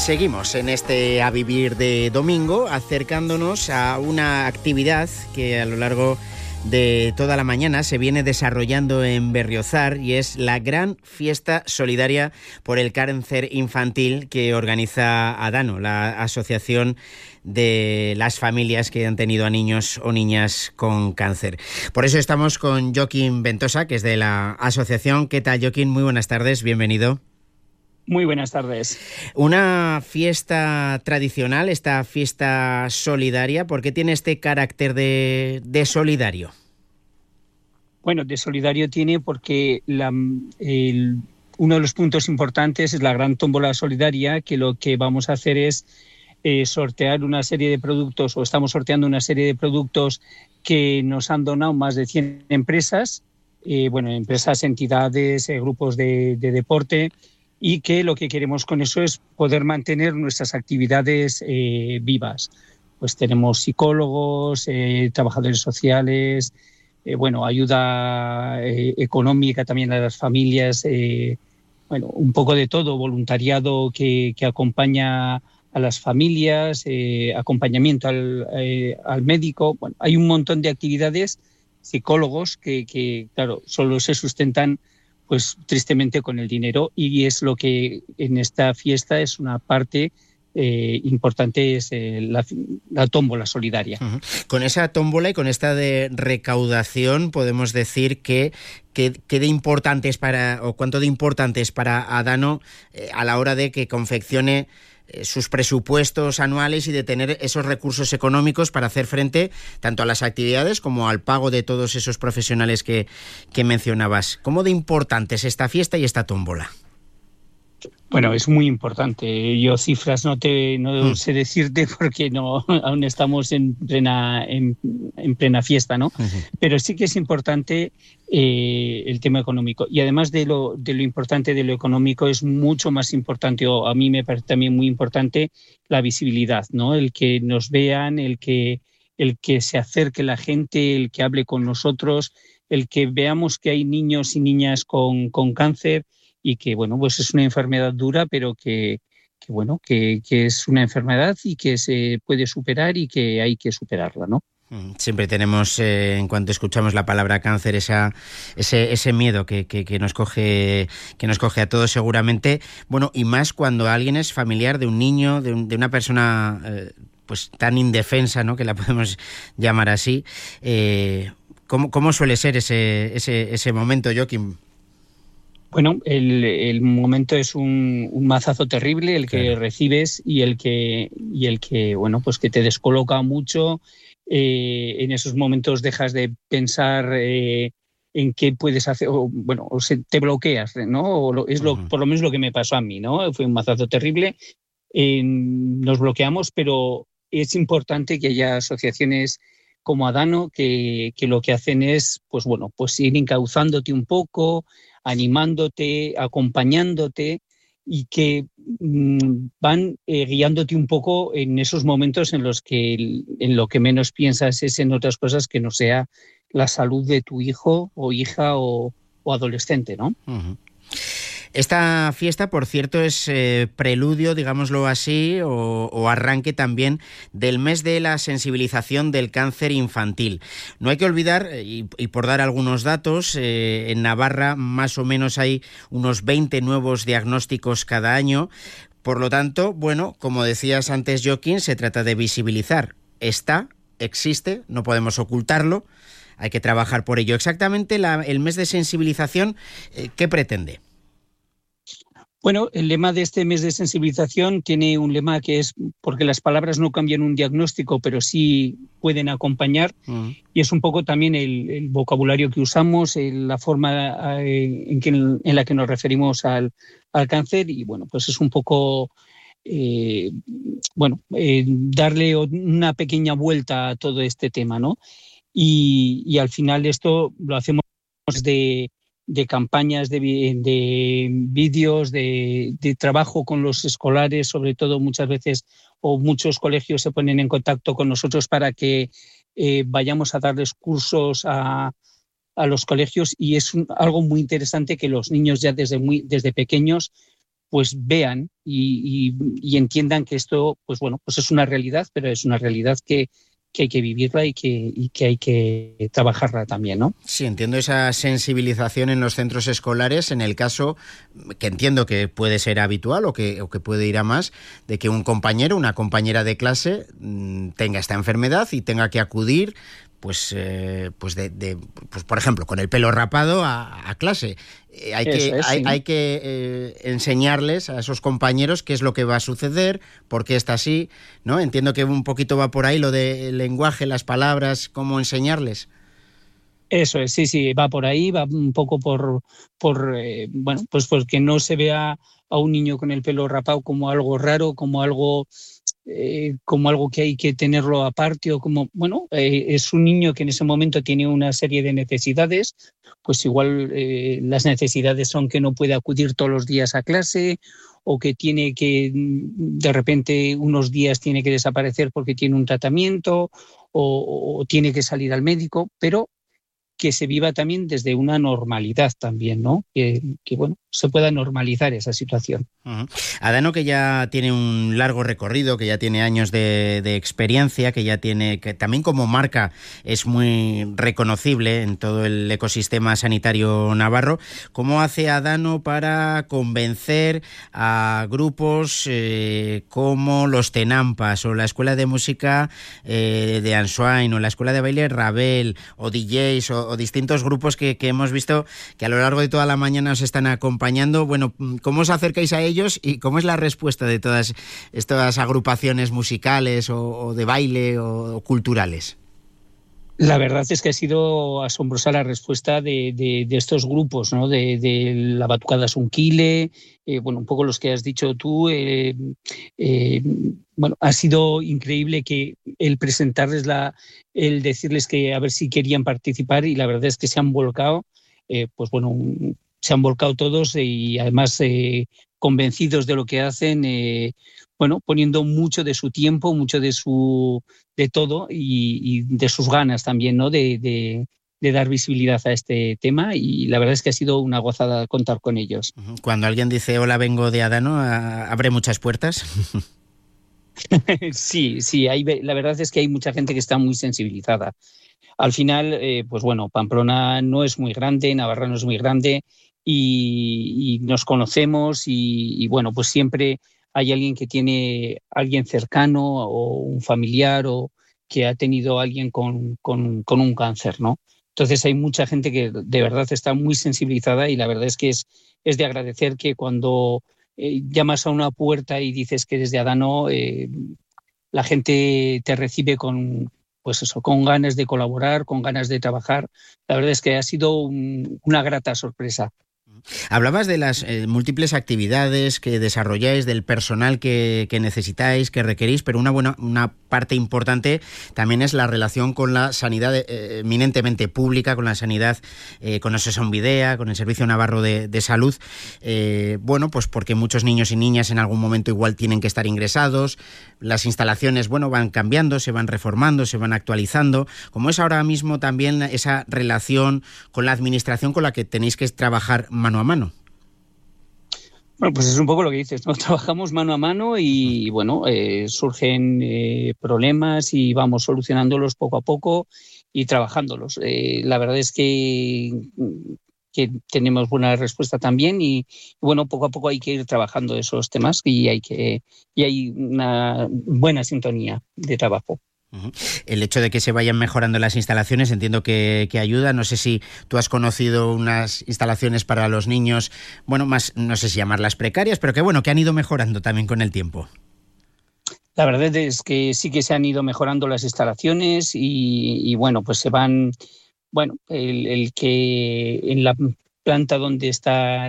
Seguimos en este A Vivir de domingo, acercándonos a una actividad que a lo largo de toda la mañana se viene desarrollando en Berriozar, y es la gran fiesta solidaria por el cáncer infantil que organiza ADANO, la asociación de las familias que han tenido a niños o niñas con cáncer. Por eso estamos con Joaquín Ventosa, que es de la asociación. ¿Qué tal, Joaquín? Muy buenas tardes, bienvenido. Muy buenas tardes. Una fiesta tradicional, esta fiesta solidaria, ¿por qué tiene este carácter de solidario? Bueno, de solidario tiene porque uno de los puntos importantes es la gran tómbola solidaria, que lo que vamos a hacer es sortear una serie de productos, o estamos sorteando una serie de productos que nos han donado más de 100 empresas, empresas, entidades, grupos de deporte, y que lo que queremos con eso es poder mantener nuestras actividades vivas. Pues tenemos psicólogos, trabajadores sociales, ayuda económica también a las familias, un poco de todo, voluntariado que acompaña a las familias, acompañamiento al médico. Bueno, hay un montón de actividades, psicólogos que claro, solo se sustentan pues tristemente con el dinero, y es lo que en esta fiesta es una parte importante, es la tómbola solidaria. Uh-huh. Con esa tómbola y con esta de recaudación podemos decir que de importante es cuánto de importante es para ADANO a la hora de que confeccione sus presupuestos anuales y de tener esos recursos económicos para hacer frente tanto a las actividades como al pago de todos esos profesionales que mencionabas. ¿Cómo de importante es esta fiesta y esta tómbola? Bueno, es muy importante. Yo cifras no sé decirte porque aún estamos en plena fiesta, ¿no? Uh-huh. Pero sí que es importante el tema económico. Y además de lo importante de lo económico, es mucho más importante, o a mí me parece también muy importante, la visibilidad, ¿no? El que nos vean, el que se acerque la gente, el que hable con nosotros, el que veamos que hay niños y niñas con cáncer, y que pues es una enfermedad dura, pero que es una enfermedad y que se puede superar y que hay que superarla, ¿no? Siempre tenemos, en cuanto escuchamos la palabra cáncer, ese miedo que nos coge a todos seguramente. Bueno, y más cuando alguien es familiar de un niño, de una persona pues tan indefensa, ¿no?, que la podemos llamar así. ¿Cómo suele ser ese momento, Joaquín? Bueno, el momento es un mazazo terrible el que claro recibes, y el que pues que te descoloca mucho. En esos momentos dejas de pensar en qué puedes hacer, te bloqueas, ¿no? Por lo menos lo que me pasó a mí, ¿no? Fue un mazazo terrible. Nos bloqueamos, pero es importante que haya asociaciones como ADANO que lo que hacen es pues ir encauzándote un poco, animándote, acompañándote, y que van guiándote un poco en esos momentos en los que en lo que menos piensas es en otras cosas que no sea la salud de tu hijo o hija o adolescente, ¿no? Uh-huh. Esta fiesta, por cierto, es preludio, digámoslo así, o arranque también del mes de la sensibilización del cáncer infantil. No hay que olvidar, y por dar algunos datos, en Navarra más o menos hay unos 20 nuevos diagnósticos cada año. Por lo tanto, como decías antes, Joaquín, se trata de visibilizar. Existe, no podemos ocultarlo, hay que trabajar por ello. Exactamente el mes de sensibilización, ¿qué pretende? Bueno, el lema de este mes de sensibilización tiene un lema que es porque las palabras no cambian un diagnóstico, pero sí pueden acompañar. Y es un poco también el vocabulario que usamos, la forma en la que nos referimos al cáncer. Y pues es un poco darle una pequeña vuelta a todo este tema, ¿no? Y al final esto lo hacemos de campañas, de vídeos, de trabajo con los escolares, sobre todo muchas veces, o muchos colegios se ponen en contacto con nosotros para que vayamos a darles cursos a los colegios, y es algo muy interesante que los niños ya desde pequeños pues vean y entiendan que esto, pues bueno, pues es una realidad, pero es una realidad que hay que vivirla y que hay que trabajarla también, ¿no? Sí, entiendo esa sensibilización en los centros escolares en el caso, que entiendo que puede ser habitual o que puede ir a más, de que un compañero, una compañera de clase tenga esta enfermedad y tenga que acudir pues por ejemplo, con el pelo rapado a clase. Hay que enseñarles a esos compañeros qué es lo que va a suceder, por qué está así, ¿no? Entiendo que un poquito va por ahí lo del lenguaje, las palabras, cómo enseñarles. Eso es, sí, va por ahí, va un poco por bueno, pues porque no se vea a un niño con el pelo rapado como algo raro, como algo que hay que tenerlo aparte, o como, bueno, es un niño que en ese momento tiene una serie de necesidades, pues igual las necesidades son que no puede acudir todos los días a clase, o que tiene que, de repente, unos días tiene que desaparecer porque tiene un tratamiento, o tiene que salir al médico, pero que se viva también desde una normalidad también, ¿no? Que bueno, se pueda normalizar esa situación. Uh-huh. Adano, que ya tiene un largo recorrido, que ya tiene años de experiencia, que también como marca es muy reconocible en todo el ecosistema sanitario navarro. ¿Cómo hace Adano para convencer a grupos como los Tenampas o la Escuela de Música de Answine o la Escuela de Baile Ravel o DJs o distintos grupos que hemos visto que a lo largo de toda la mañana os están acompañando? Bueno, ¿cómo os acercáis a ellos y cómo es la respuesta de todas estas agrupaciones musicales o de baile o culturales? La verdad es que ha sido asombrosa la respuesta de estos grupos, ¿no? De la Batucada Sunquile, bueno, un poco los que has dicho tú. Bueno, ha sido increíble que el presentarles, el decirles que a ver si querían participar, y la verdad es que se han volcado, pues bueno, se han volcado todos y además convencidos de lo que hacen, bueno, poniendo mucho de su tiempo, mucho de todo y de sus ganas también, ¿no? De dar visibilidad a este tema, y la verdad es que ha sido una gozada contar con ellos. Cuando alguien dice hola, vengo de Adano, ¿abre muchas puertas? Sí, la verdad es que hay mucha gente que está muy sensibilizada. Al final, pues bueno, Pamplona no es muy grande, Navarra no es muy grande, y nos conocemos y bueno, pues siempre hay alguien que tiene alguien cercano o un familiar o que ha tenido alguien con un cáncer, ¿no? Entonces hay mucha gente que de verdad está muy sensibilizada, y la verdad es que es de agradecer que cuando llamas a una puerta y dices que eres de Adano, la gente te recibe pues eso, con ganas de colaborar, con ganas de trabajar. La verdad es que ha sido una grata sorpresa. Hablabas de las múltiples actividades que desarrolláis, del personal que necesitáis, que requerís, pero una parte importante también es la relación con la sanidad eminentemente pública, con la sanidad, con Osasunbidea, con el Servicio Navarro de Salud. Bueno, pues porque muchos niños y niñas en algún momento igual tienen que estar ingresados, las instalaciones, bueno, van cambiando, se van reformando, se van actualizando. ¿Cómo es ahora mismo también esa relación con la administración con la que tenéis que trabajar mano a mano? Bueno, pues es un poco lo que dices, ¿no? Trabajamos mano a mano y bueno, surgen problemas y vamos solucionándolos poco a poco y trabajándolos. La verdad es que tenemos buena respuesta también, y bueno, poco a poco hay que ir trabajando esos temas, y hay una buena sintonía de trabajo. El hecho de que se vayan mejorando las instalaciones entiendo que ayuda. No sé si tú has conocido unas instalaciones para los niños, bueno, más, no sé si llamarlas precarias, pero que bueno, que han ido mejorando también con el tiempo. La verdad es que sí que se han ido mejorando las instalaciones y bueno, pues se van, bueno, el que en la planta donde está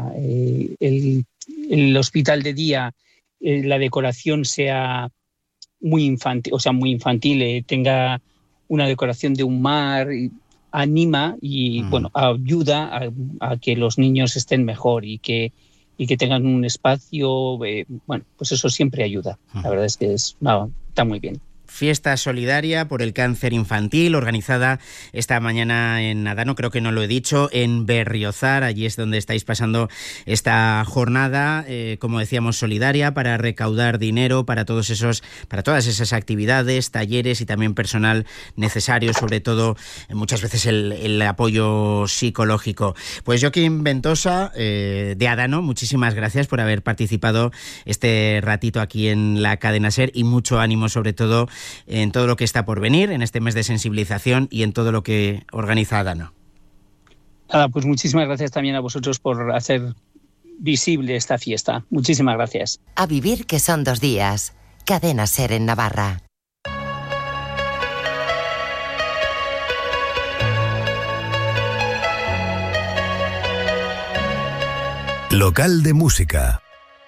el hospital de día, la decoración sea muy infantil, tenga una decoración de un mar, y anima y bueno, ayuda a que los niños estén mejor y que tengan un espacio, bueno, pues eso siempre ayuda. La verdad es que está muy bien. fiesta solidaria por el cáncer infantil, organizada esta mañana en Adano, creo que no lo he dicho, en Berriozar. Allí es donde estáis pasando esta jornada, como decíamos, solidaria, para recaudar dinero para todas esas actividades, talleres y también personal necesario, sobre todo muchas veces el apoyo psicológico. Pues Joaquín Ventosa, de Adano, muchísimas gracias por haber participado este ratito aquí en la cadena SER, y mucho ánimo sobre todo en todo lo que está por venir en este mes de sensibilización y en todo lo que organiza Adano. Nada, pues muchísimas gracias también a vosotros por hacer visible esta fiesta. Muchísimas gracias. A vivir, que son 2 días. Cadena SER en Navarra. Local de música.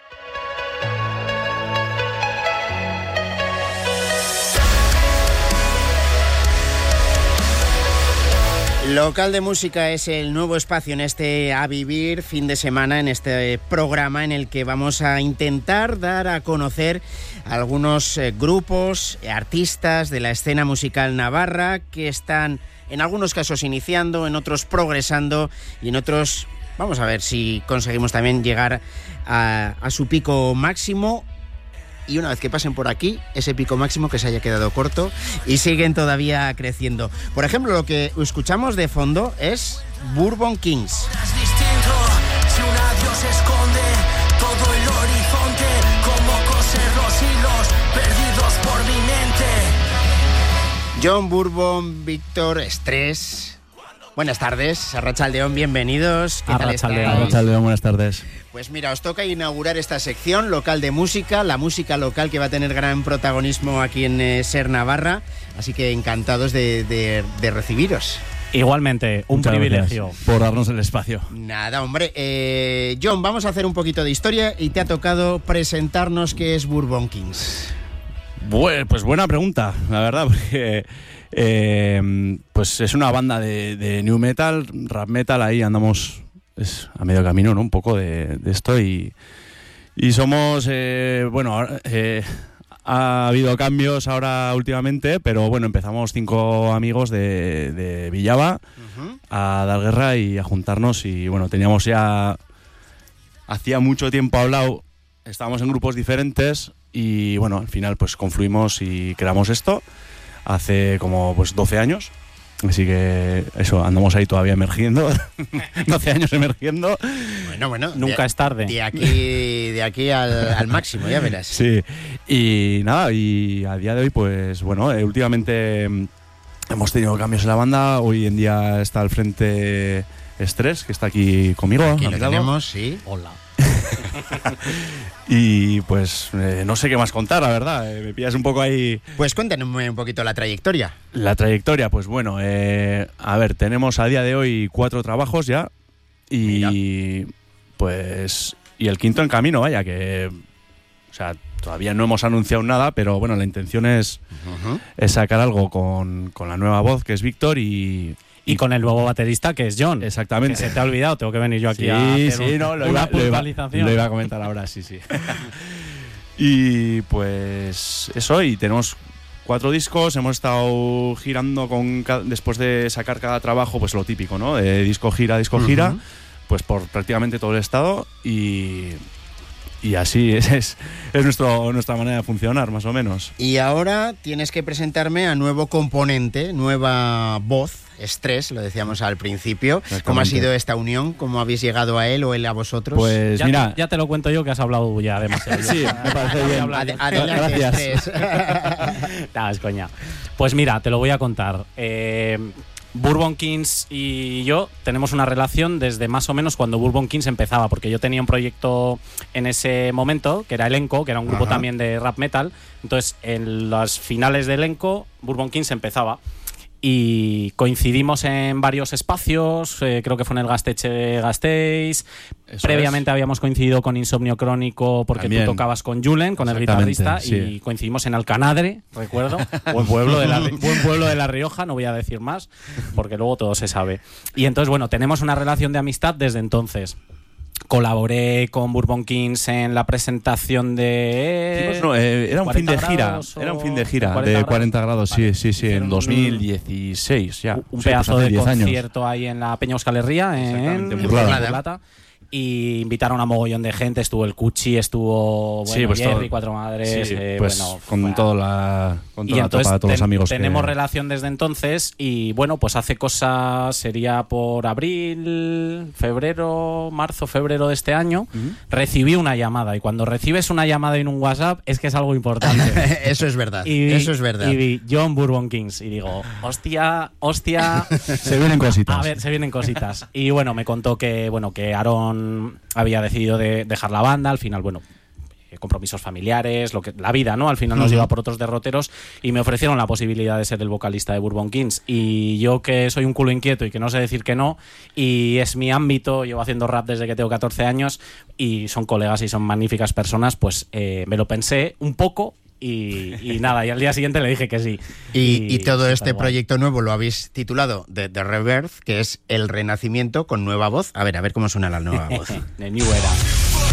Local de música es el nuevo espacio en este A Vivir fin de semana, en este programa en el que vamos a intentar dar a conocer algunos grupos, artistas de la escena musical navarra que están en algunos casos iniciando, en otros progresando y en otros vamos a ver si conseguimos también llegar a su pico máximo. Y una vez que pasen por aquí, ese pico máximo que se haya quedado corto y siguen todavía creciendo. Por ejemplo, lo que escuchamos de fondo es Bourbon Kings. Es distinto si un adiós esconde todo el horizonte, como coser los hilos perdidos por mi mente. John Bourbon, Víctor Estrés. Buenas tardes, Arratsaldeon, bienvenidos. ¿Qué tal estáis? Arratsaldeon, buenas tardes. Pues mira, os toca inaugurar esta sección local de música, la música local que va a tener gran protagonismo aquí en SER Navarra, así que encantados de recibiros. Igualmente, un Muchas privilegio gracias por darnos el espacio. Nada, hombre. John, vamos a hacer un poquito de historia y te ha tocado presentarnos qué es Bourbon Kings. Pues buena pregunta, la verdad, porque pues es una banda de new metal, rap metal, ahí andamos a medio camino, ¿no? Un poco de esto y somos, ha habido cambios ahora últimamente, pero bueno, empezamos 5 amigos de Villava a dar guerra y a juntarnos y bueno, teníamos ya, hacía mucho tiempo hablado, estábamos en grupos diferentes y bueno, al final pues confluimos y creamos esto hace como pues 12 años. Así que eso, andamos ahí todavía emergiendo, 12 años emergiendo. Bueno, nunca es tarde. De aquí al máximo, ya verás. Sí, y nada, y a día de hoy, pues bueno, últimamente hemos tenido cambios en la banda. Hoy en día está al frente Estrés, que está aquí conmigo. Aquí lo tenemos, sí. Hola. Y pues no sé qué más contar, la verdad, me pillas un poco ahí. Pues cuéntanos un poquito la trayectoria. La trayectoria, pues bueno, a ver, tenemos a día de hoy 4 trabajos ya y Mira. Pues y el quinto en camino, vaya, que o sea, todavía no hemos anunciado nada, pero bueno, la intención es sacar algo con la nueva voz, que es Víctor, y con el nuevo baterista, que es John. Exactamente. Que se te ha olvidado, tengo que venir yo aquí a hacer una puntualización. Lo iba a comentar ahora, sí. Y pues eso, y tenemos 4 discos, hemos estado girando después de sacar cada trabajo, pues lo típico, ¿no? De disco gira, pues por prácticamente todo el estado y así es nuestra manera de funcionar, más o menos. Y ahora tienes que presentarme a nuevo componente, nueva voz, Estrés, lo decíamos al principio. ¿Cómo ha sido esta unión? ¿Cómo habéis llegado a él o él a vosotros? Pues ya te lo cuento yo, que has hablado ya demasiado. Sí, me parece bien. Adelante, Estrés. No, es coña. Pues mira, te lo voy a contar. Bourbon Kings y yo tenemos una relación desde más o menos cuando Bourbon Kings empezaba, porque yo tenía un proyecto en ese momento que era Elenco, que era un grupo también de rap metal. Entonces, en las finales de Elenco, Bourbon Kings empezaba y coincidimos en varios espacios, creo que fue en el Gasteche de Gasteiz. Previamente habíamos coincidido con Insomnio Crónico porque también. Tú tocabas con Julen, con el guitarrista, sí. Y coincidimos en Alcanadre, recuerdo, buen pueblo de La Rioja, no voy a decir más porque luego todo se sabe. Y entonces, bueno, tenemos una relación de amistad desde entonces. Colaboré con Bourbon Kings en la presentación de... era un fin de gira. grados Era un fin de gira 40 de 40 grados, Vale. sí, en 2016 ya. Un Sí, pedazo pues hace de 10 años. concierto ahí en la Peña Euskal Herria, Exactamente, en Burlada. Burlata. Y invitaron a mogollón de gente. Estuvo el Cuchi, estuvo Sí, pues Jerry, todo- Cuatro Madres. Sí, pues bueno, con fue- toda la Y entonces topa de todos los amigos tenemos que... relación desde entonces y bueno, pues hace cosas, sería por abril, marzo, febrero de este año, recibí una llamada y cuando recibes una llamada en un WhatsApp es que es algo importante. Eso es verdad. Y vi- Eso es verdad. Y vi John Bourbon Kings y digo, hostia, Se vienen cositas. a ver, se vienen cositas. Y bueno, me contó que Aaron había decidido de dejar la banda, al final, compromisos familiares, la vida, ¿no? Al final nos lleva por otros derroteros y me ofrecieron la posibilidad de ser el vocalista de Bourbon Kings. Y yo, que soy un culo inquieto y que no sé decir que no, y es mi ámbito, llevo haciendo rap desde que tengo 14 años y son colegas y son magníficas personas, pues me lo pensé un poco. Y nada, y al día siguiente le dije que sí. Y todo súper este guay. proyecto nuevo lo habéis titulado The Rebirth, que es el renacimiento con nueva voz. A ver cómo suena la nueva voz. The New Era.